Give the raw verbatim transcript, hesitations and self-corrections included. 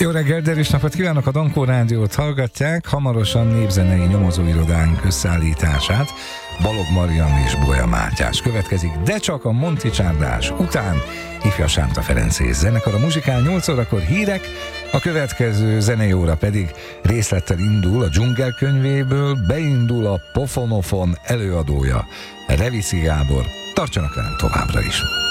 Jó reggelt, derűs napot kívánok! A Dankó Rádiót hallgatják, hamarosan népzenei nyomozóirodánk összeállítását Balog Mariann és Bolya Mátyás következik, de csak a Monti csárdás után Ifja Sánta Ferenc zenekar. A muzsikál nyolc órakor hírek, a következő zenei óra pedig részlettel indul a Dzsungel könyvéből, beindul a Pofonofon előadója, Revici Gábor. Tartsanak velem továbbra is!